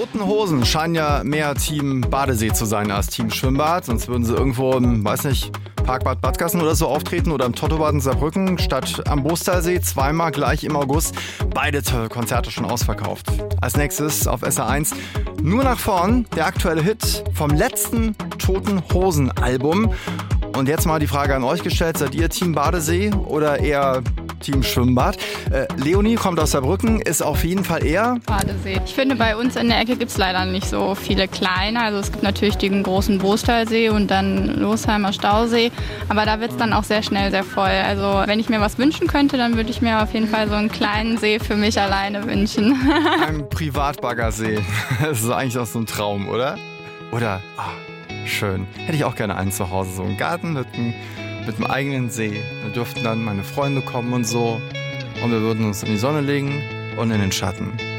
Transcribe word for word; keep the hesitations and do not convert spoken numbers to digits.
Toten Hosen scheinen ja mehr Team Badesee zu sein als Team Schwimmbad. Sonst würden sie irgendwo im, weiß nicht, Parkbad Bad Gassen oder so auftreten oder im Tottobad in Saarbrücken statt am Bostersee zweimal gleich im August. Beide Konzerte schon ausverkauft. Als nächstes auf S R eins Nur nach vorn, der aktuelle Hit vom letzten Toten Hosen Album. Und jetzt mal die Frage an euch gestellt, seid ihr Team Badesee oder eher Team Schwimmbad? Äh, Leonie kommt aus Saarbrücken, ist auf jeden Fall eher Badesee. Ich finde, bei uns in der Ecke gibt es leider nicht so viele kleine. Also es gibt natürlich den großen Bostersee und dann Losheimer Stausee. Aber da wird es dann auch sehr schnell sehr voll. Also wenn ich mir was wünschen könnte, dann würde ich mir auf jeden Fall so einen kleinen See für mich alleine wünschen. ein Privatbaggersee. Das ist eigentlich auch so ein Traum, oder? Oder, ah, schön. Hätte ich auch gerne einen zu Hause. So einen Garten mit einem, mit einem eigenen See. Da dürften dann meine Freunde kommen und so. Und wir würden uns in die Sonne legen und in den Schatten.